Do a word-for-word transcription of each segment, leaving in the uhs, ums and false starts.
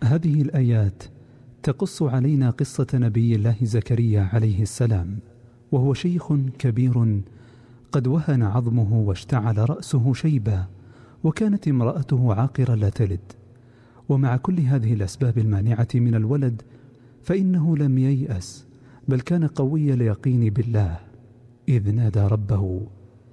هذه الآيات تقص علينا قصة نبي الله زكريا عليه السلام، وهو شيخ كبير قد وهن عظمه واشتعل رأسه شيبا، وكانت امرأته عاقرة لا تلد. ومع كل هذه الأسباب المانعة من الولد فإنه لم ييأس، بل كان قوي اليقين بالله، إذ نادى ربه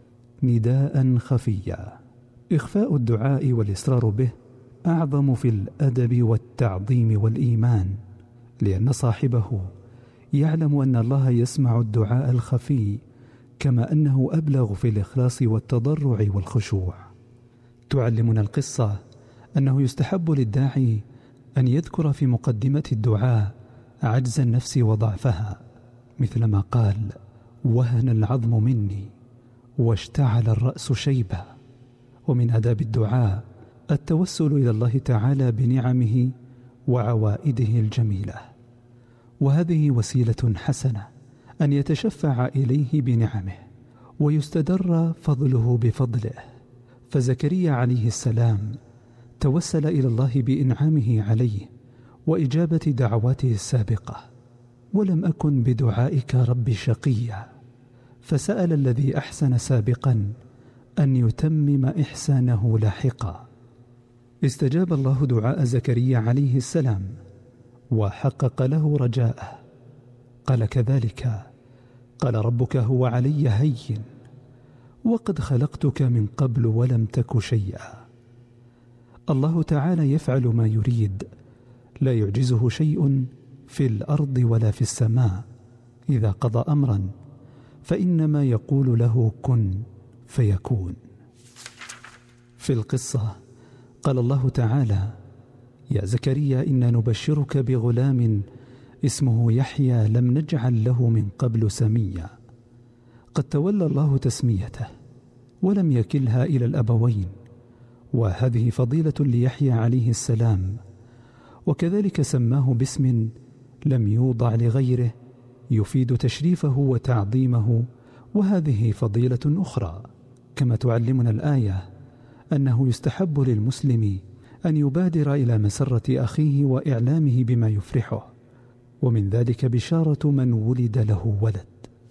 نداء خفيا. إخفاء الدعاء والإصرار به أعظم في الأدب والتعظيم والإيمان، لأن صاحبه يعلم أن الله يسمع الدعاء الخفي، كما أنه أبلغ في الإخلاص والتضرع والخشوع. تعلمنا القصة أنه يستحب للداعي أن يذكر في مقدمة الدعاء عجز النفس وضعفها، مثلما قال: وهن العظم مني واشتعل الرأس شيبا. ومن آداب الدعاء التوسل إلى الله تعالى بنعمه وعوائده الجميلة، وهذه وسيلة حسنة أن يتشفع إليه بنعمه ويستدر فضله بفضله. فزكريا عليه السلام توسل إلى الله بإنعامه عليه وإجابة دعواته السابقة: ولم أكن بدعائك رب شقيا، فسأل الذي أحسن سابقا أن يتمم إحسانه لاحقا. استجاب الله دعاء زكريا عليه السلام وحقق له رجاءه. قال كذلك: قال ربك هو علي هين وقد خلقتك من قبل ولم تك شيئا. الله تعالى يفعل ما يريد، لا يعجزه شيء في الأرض ولا في السماء. إذا قضى أمرا فإنما يقول له كن فيكون. في القصة قال الله تعالى: يا زكريا إنا نبشرك بغلام اسمه يحيى لم نجعل له من قبل سميا. قد تولى الله تسميته ولم يكلها إلى الأبوين، وهذه فضيلة ليحيى عليه السلام. وكذلك سماه باسم لم يوضع لغيره يفيد تشريفه وتعظيمه، وهذه فضيلة أخرى. كما تعلمنا الآية أنه يستحب للمسلم أن يبادر إلى مسرة أخيه وإعلامه بما يفرحه، ومن ذلك بشارة من ولد له ولد.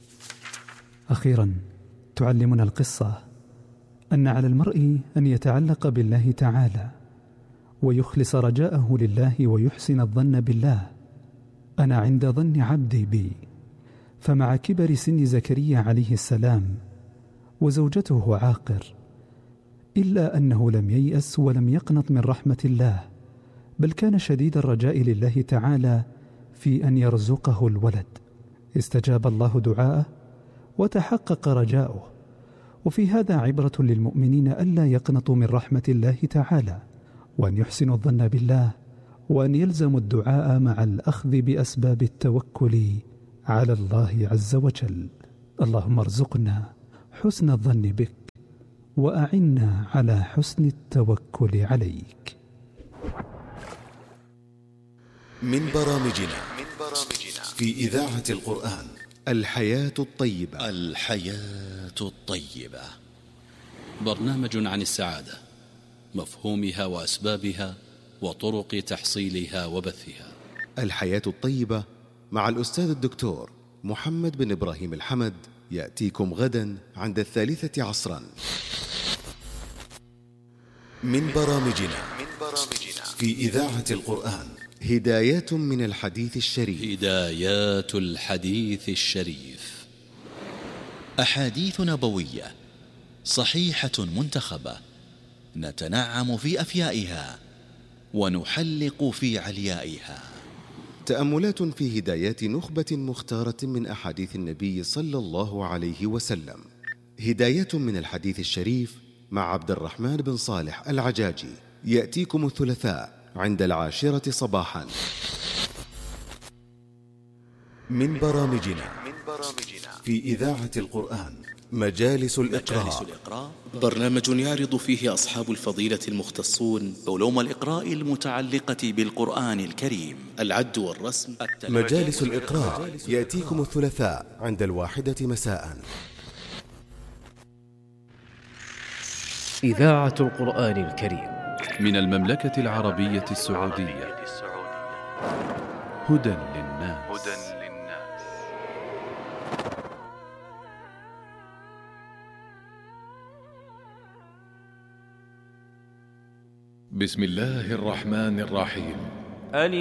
أخيرا تعلمنا القصة أن على المرء أن يتعلق بالله تعالى ويخلص رجاءه لله ويحسن الظن بالله. أنا عند ظن عبدي بي. فمع كبر سن زكريا عليه السلام وزوجته عاقر، إلا أنه لم ييأس ولم يقنط من رحمة الله، بل كان شديد الرجاء لله تعالى في أن يرزقه الولد. استجاب الله دعاءه وتحقق رجاؤه. وفي هذا عبرة للمؤمنين ألا يقنطوا من رحمة الله تعالى، وأن يحسنوا الظن بالله، وأن يلزموا الدعاء مع الأخذ بأسباب التوكل على الله عز وجل. اللهم ارزقنا حسن الظن بك، وأعنا على حسن التوكل عليك. من برامجنا في إذاعة القرآن الحياة الطيبة. الحياة الطيبة برنامج عن السعادة، مفهومها وأسبابها وطرق تحصيلها وبثها. الحياة الطيبة مع الأستاذ الدكتور محمد بن إبراهيم الحمد يأتيكم غدا عند الثالثة عصرا. من برامجنا في إذاعة القرآن هدايات من الحديث الشريف. هدايات الحديث الشريف، أحاديث نبوية صحيحة منتخبة، نتنعم في أفيائها ونحلق في عليائها. تأملات في هدايات نخبة مختارة من أحاديث النبي صلى الله عليه وسلم. هداية من الحديث الشريف مع عبد الرحمن بن صالح العجاجي، يأتيكم الثلاثاء عند العاشرة صباحا. من برامجنا في إذاعة القرآن مجالس الإقراء، برنامج يعرض فيه أصحاب الفضيلة المختصون علوم الإقراء المتعلقة بالقرآن الكريم، العد والرسم. مجالس الإقراء يأتيكم الثلاثاء عند الواحدة مساء. إذاعة القرآن الكريم من المملكة العربية السعودية. هدى للناس. هدى للناس. بسم الله الرحمن الرحيم.